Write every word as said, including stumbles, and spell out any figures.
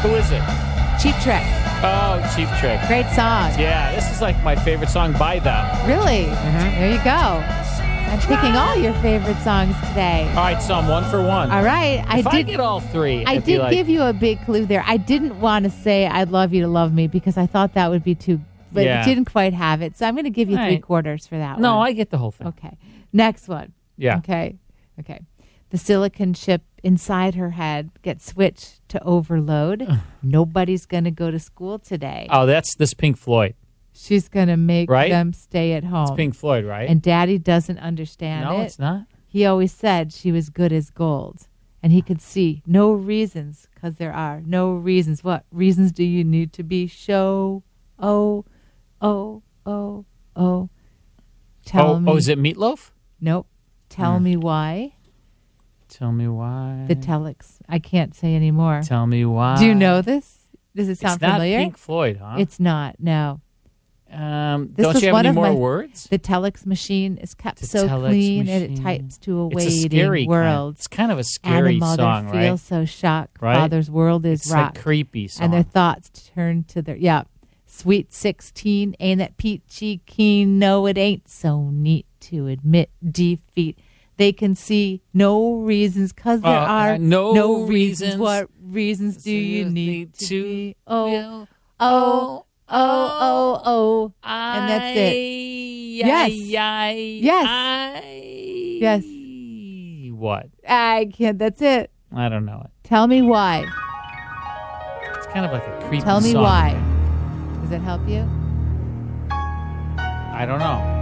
Who is it? Cheap Trick. Oh, Cheap Trick. Great song. Yeah, this is like my favorite song by them. Really? Mm-hmm. There you go. I'm picking all your favorite songs today. All right, so I'm one for one. All right. If I did I get all three, I it'd be did like, give you a big clue there. I didn't want to say I'd love you to love me because I thought that would be too, but Yeah. it didn't quite have it. So I'm going to give you All three right. quarters for that No, one. I get the whole thing. Okay. Next one. Yeah. Okay. Okay. The silicon chip inside her head gets switched to overload. Nobody's going to go to school today. Oh, that's this Pink Floyd. She's going to make Right? them stay at home. It's Pink Floyd, right? And Daddy doesn't understand no, it. it's not. He always said she was good as gold. And he could see no reasons, because there are no reasons. What reasons do you need to be show? Oh, oh, oh, oh. Tell oh, me. oh, is it Meatloaf? Nope. Tell Hmm. me why. Tell me why. The telex. I can't say anymore. Tell me why. Do you know this? Does it sound it's familiar? Not Pink Floyd, huh? It's not. No. Um, This don't was you have one any of more my- words? The telex machine is kept The so telex clean and it machine. types to a It's a waiting scary world. Kind. It's kind of a scary And the mother song, feels right? so shocked. Right? Father's world is It's rocked. a creepy song. And their thoughts turn to their, yeah. Sweet sixteen, ain't that peachy keen? No, it ain't so neat to admit defeat. They can see no reasons, because there Uh, are uh, no no reasons. reasons. What reasons do you need to, to be? Oh, feel- oh, oh, oh, oh. And that's it. Yes. Yes. I, Yes. What? I can't, that's it. I don't know it. Tell me why. It's kind of like a creepy Tell me song. why. Does that help you? I don't know.